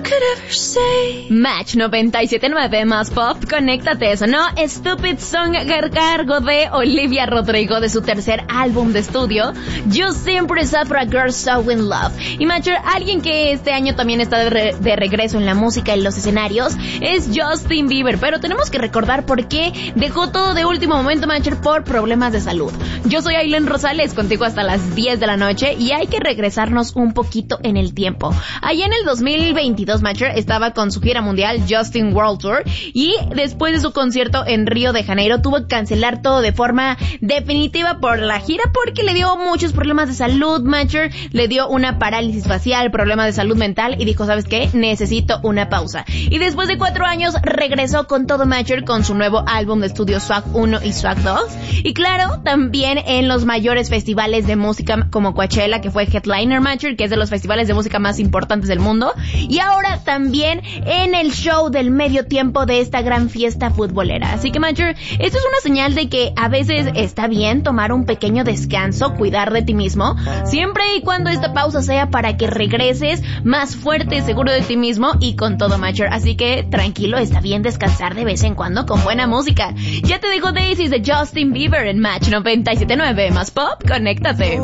Match 97.9 más pop, conéctate, eso, ¿no? Stupid Song a cargo de Olivia Rodrigo de su tercer álbum de estudio, You Simply Said for a Girl So In Love. Y Matcher, alguien que este año también está de regreso en la música y en los escenarios es Justin Bieber, pero tenemos que recordar por qué dejó todo de último momento, Matcher, por problemas de salud. Yo soy Aileen Rosales, contigo hasta las 10 de la noche y hay que regresarnos un poquito en el tiempo. Allá en el 2022, Matcher estaba con su gira mundial Justin World Tour y después de su concierto en Río de Janeiro tuvo que cancelar todo de forma definitiva por la gira porque le dio muchos problemas de salud, Matcher, le dio una parálisis facial, problemas de salud mental y dijo, ¿sabes qué? Necesito una pausa. Y después de 4 años regresó con todo, Matcher, con su nuevo álbum de estudio Swag 1 y Swag 2 y claro, también en los mayores festivales de música como Coachella, que fue headliner, Matcher, que es de los festivales de música más importantes del mundo, y ahora también en el show del medio tiempo de esta gran fiesta futbolera. Así que, Matcher, esto es una señal de que a veces está bien tomar un pequeño descanso, cuidar de ti mismo, siempre y cuando esta pausa sea para que regreses más fuerte, seguro de ti mismo y con todo, Matcher. Así que tranquilo, está bien descansar de vez en cuando con buena música. Ya te digo Daisies de Justin Bieber en Match 97.9 más pop, conéctate.